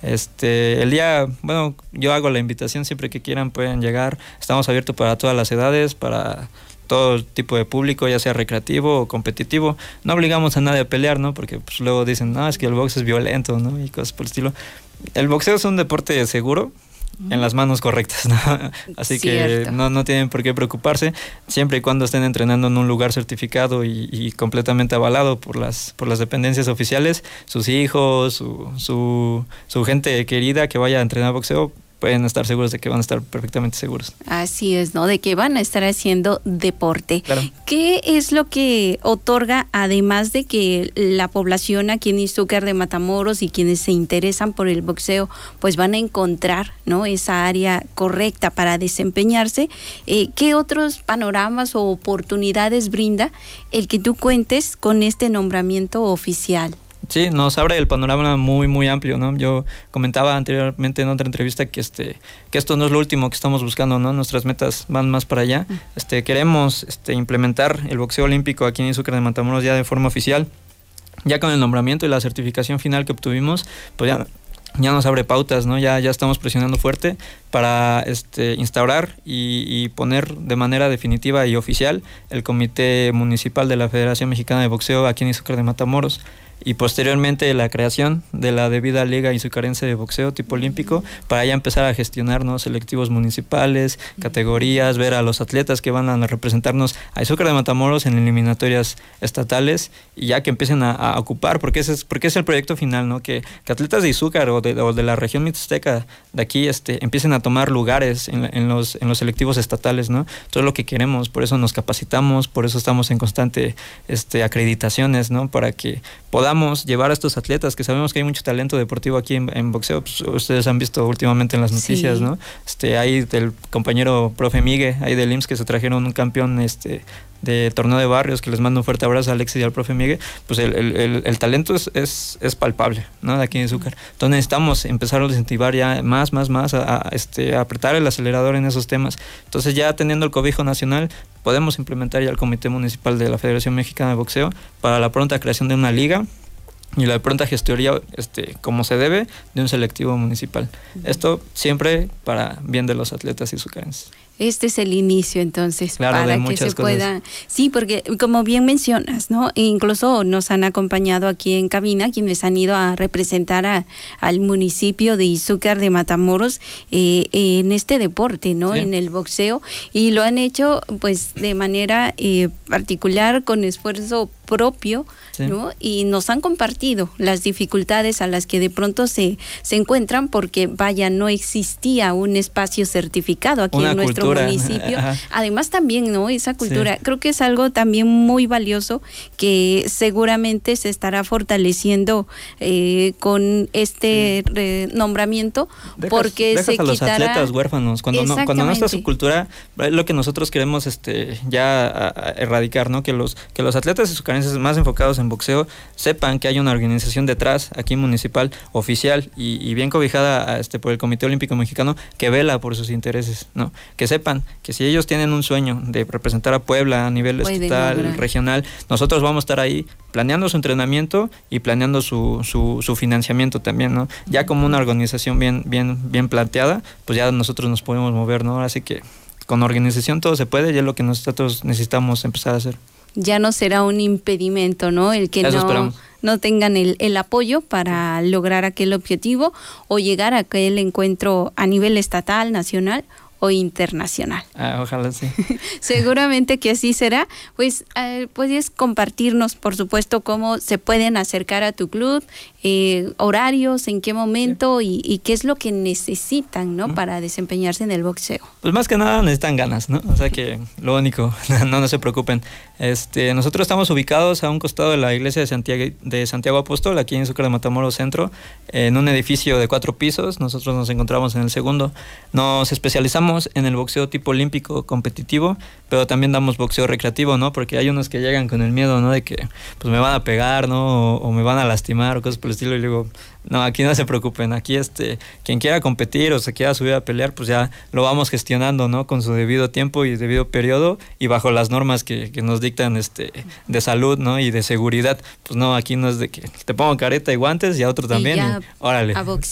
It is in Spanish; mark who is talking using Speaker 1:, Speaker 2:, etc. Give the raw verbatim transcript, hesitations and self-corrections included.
Speaker 1: Este, el día, bueno, yo hago la invitación, siempre que quieran pueden llegar, estamos abiertos para todas las edades, para todo tipo de público, ya sea recreativo o competitivo. No obligamos a nadie a pelear, ¿no? Porque pues, luego dicen, no, es que el box es violento, ¿no? Y cosas por el estilo. El boxeo es un deporte seguro, en las manos correctas, ¿no? Así Cierto. que no, no tienen por qué preocuparse, siempre y cuando estén entrenando en un lugar certificado y, y completamente avalado por las, por las dependencias oficiales. Sus hijos, su, su, su gente querida que vaya a entrenar boxeo, pueden estar seguros de que van a estar perfectamente seguros.
Speaker 2: Así es, ¿no? De que van a estar haciendo deporte.
Speaker 1: Claro.
Speaker 2: ¿Qué es lo que otorga, además de que la población aquí en Izúcar de Matamoros y quienes se interesan por el boxeo, pues van a encontrar, ¿no?, esa área correcta para desempeñarse? Eh, ¿Qué otros panoramas o oportunidades brinda el que tú cuentes con este nombramiento oficial?
Speaker 1: Sí, nos abre el panorama muy, muy amplio, ¿no? Yo comentaba anteriormente en otra entrevista que este, que esto no es lo último que estamos buscando, ¿no? Nuestras metas van más para allá. Este, queremos este, implementar el boxeo olímpico aquí en Izúcar de Matamoros ya de forma oficial. Ya con el nombramiento y la certificación final que obtuvimos, pues ya, ya nos abre pautas, ¿no? Ya, ya estamos presionando fuerte para este, instaurar y, y poner de manera definitiva y oficial el Comité Municipal de la Federación Mexicana de Boxeo aquí en Izúcar de Matamoros, y posteriormente la creación de la debida Liga Izucarense de Boxeo tipo olímpico, para ya empezar a gestionar, ¿no?, selectivos municipales, categorías, ver a los atletas que van a representarnos a Izúcar de Matamoros en eliminatorias estatales, y ya que empiecen a, a ocupar, porque ese es, porque es el proyecto final, ¿no?, que, que atletas de Izúcar o de, o de la región mixteca de aquí este, empiecen a tomar lugares en, en, los, en los selectivos estatales, ¿no? Todo lo que queremos, por eso nos capacitamos, por eso estamos en constante este, acreditaciones, ¿no?, para que podamos llevar a estos atletas, que sabemos que hay mucho talento deportivo aquí en, en boxeo. Pues ustedes han visto últimamente en las noticias, sí, ¿no? Este, hay del compañero profe Migue, hay del I M S S que se trajeron un campeón este, de torneo de barrios, que les mando un fuerte abrazo a Alexis y al profe Migue. Pues el, el, el, el talento es, es, es palpable, ¿no?, de aquí en Izúcar. Entonces necesitamos empezar a incentivar ya más, más, más, a, a, este, a apretar el acelerador en esos temas. Entonces ya teniendo el cobijo nacional, podemos implementar ya el Comité Municipal de la Federación Mexicana de Boxeo para la pronta creación de una liga y la pronta gestoría, este, como se debe, de un selectivo municipal. Uh-huh. Esto siempre para bien de los atletas izucarenses.
Speaker 2: Este es el inicio, entonces,
Speaker 1: claro,
Speaker 2: para
Speaker 1: que
Speaker 2: se
Speaker 1: cosas.
Speaker 2: pueda... Sí, porque como bien mencionas, ¿no?, incluso nos han acompañado aquí en cabina quienes han ido a representar a, al municipio de Izúcar de Matamoros eh, en este deporte, ¿no?, sí, en el boxeo, y lo han hecho pues de manera eh, particular, con esfuerzo propio, sí, ¿no?, y nos han compartido las dificultades a las que de pronto se, se encuentran, porque vaya, no existía un espacio certificado aquí
Speaker 1: Una
Speaker 2: en nuestro
Speaker 1: cultura.
Speaker 2: municipio.
Speaker 1: Ajá.
Speaker 2: Además también, ¿no?, esa cultura, sí, creo que es algo también muy valioso que seguramente se estará fortaleciendo eh, con este sí. re- nombramiento, dejas, porque
Speaker 1: dejas
Speaker 2: se
Speaker 1: a los
Speaker 2: quitará...
Speaker 1: atletas huérfanos, cuando no, cuando no está su cultura, es lo que nosotros queremos este, ya a, a erradicar, ¿no?, que los, que los atletas izucarenses más enfocados en boxeo sepan que hay una organización detrás, aquí municipal, oficial y, y bien cobijada este, por el Comité Olímpico Mexicano, que vela por sus intereses, ¿no? Que sepan que si ellos tienen un sueño de representar a Puebla a nivel Puede estatal, lograr. regional, nosotros vamos a estar ahí planeando su entrenamiento y planeando su, su, su financiamiento también, ¿no? Ya como una organización bien, bien, bien planteada, pues ya nosotros nos podemos mover, ¿no? Así que con organización todo se puede, y es lo que nosotros necesitamos empezar a hacer.
Speaker 2: Ya no será un impedimento, ¿no?, el que
Speaker 1: Eso
Speaker 2: no, no tengan el, el apoyo para lograr aquel objetivo o llegar a aquel encuentro a nivel estatal, nacional o internacional.
Speaker 1: Ah, ojalá sí.
Speaker 2: Seguramente que así será. Pues eh, puedes compartirnos, por supuesto, cómo se pueden acercar a tu club, eh, horarios, en qué momento sí. y, y qué es lo que necesitan, ¿no?, ¿Mm? para desempeñarse en el boxeo.
Speaker 1: Pues más que nada necesitan ganas, ¿no? O sea que lo único, no, no se preocupen. Este, nosotros estamos ubicados a un costado de la iglesia de Santiago, de Santiago Apóstol, aquí en Izúcar de Matamoros Centro, en un edificio de cuatro pisos. Nosotros nos encontramos en el segundo. Nos especializamos en el boxeo tipo olímpico competitivo, pero también damos boxeo recreativo, ¿no? Porque hay unos que llegan con el miedo, ¿no?, de que pues me van a pegar, ¿no?, o, o me van a lastimar o cosas por el estilo, y digo, no, aquí no se preocupen, aquí este, quien quiera competir o se quiera subir a pelear, pues ya lo vamos gestionando, ¿no?, con su debido tiempo y debido periodo y bajo las normas que, que nos dictan este, de salud, ¿no?, y de seguridad. Pues no, aquí no es de que te pongo careta y guantes y a otro también, y, y, órale.
Speaker 2: A